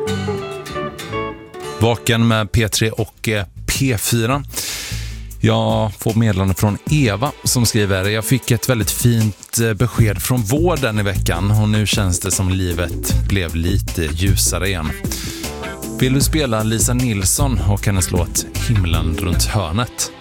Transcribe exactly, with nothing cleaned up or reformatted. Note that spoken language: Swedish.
Vaken med P tre och P fyra. Jag får meddelande från Eva som skriver: jag fick ett väldigt fint besked från vården i veckan och nu känns det som livet blev lite ljusare igen. Vill du spela Lisa Nilsson och hennes låt Himlen runt hörnet?